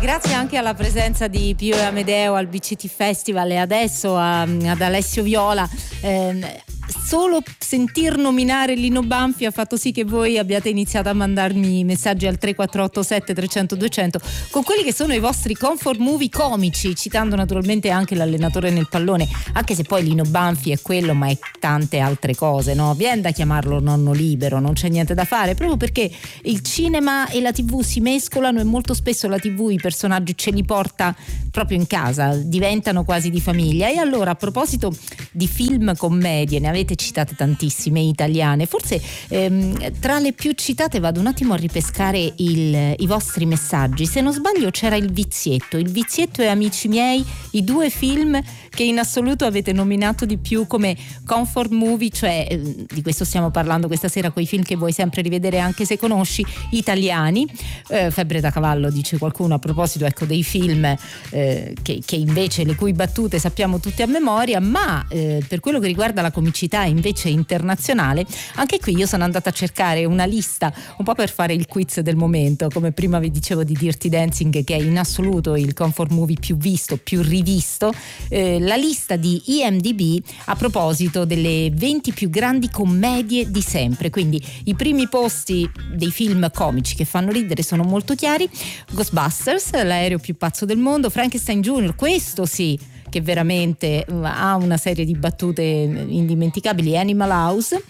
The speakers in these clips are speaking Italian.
Grazie anche alla presenza di Pio e Amedeo al BCT Festival e adesso ad Alessio Viola. Solo sentir nominare Lino Banfi ha fatto sì che voi abbiate iniziato a mandarmi messaggi al 3487 300 200 con quelli che sono i vostri comfort movie comici, citando naturalmente anche L'allenatore nel pallone, anche se poi Lino Banfi è quello ma è tante altre cose, no? Viene da chiamarlo nonno libero, non c'è niente da fare, proprio perché il cinema e la TV si mescolano e molto spesso la TV i personaggi ce li porta proprio in casa, diventano quasi di famiglia. E allora, a proposito di film commedie, ne avete citate tantissime italiane, forse tra le più citate vado un attimo a ripescare i vostri messaggi. Se non sbaglio c'era Il Vizietto e Amici miei, i due film che in assoluto avete nominato di più come comfort movie, cioè di questo stiamo parlando questa sera, quei film che vuoi sempre rivedere anche se conosci, italiani. Febbre da cavallo, dice qualcuno, a proposito ecco dei film che invece le cui battute sappiamo tutti a memoria, ma per quello che riguarda la comicità invece internazionale, anche qui io sono andata a cercare una lista un po' per fare il quiz del momento, come prima vi dicevo di Dirty Dancing, che è in assoluto il comfort movie più visto, più rivisto, la lista di IMDb a proposito delle 20 più grandi commedie di sempre. Quindi i primi posti dei film comici che fanno ridere sono molto chiari: Ghostbusters, l'aereo più pazzo del mondo, Frankenstein Jr., questo sì che veramente ha una serie di battute indimenticabili, Animal House,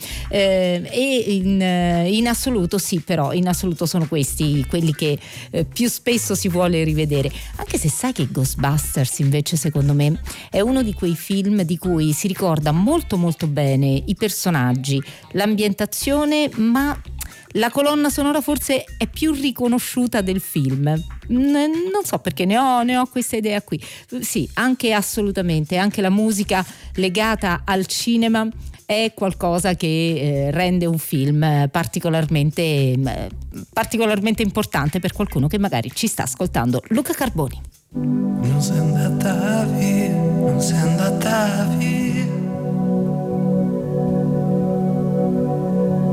e in assoluto sì, però in assoluto sono questi quelli che più spesso si vuole rivedere, anche se sai che Ghostbusters invece secondo me è uno di quei film di cui si ricorda molto molto bene i personaggi, l'ambientazione, ma la colonna sonora forse è più riconosciuta del film. Non so perché ne ho questa idea qui. Sì, anche assolutamente, anche la musica legata al cinema è qualcosa che rende un film particolarmente importante per qualcuno che magari ci sta ascoltando. Luca Carboni. Non sei andata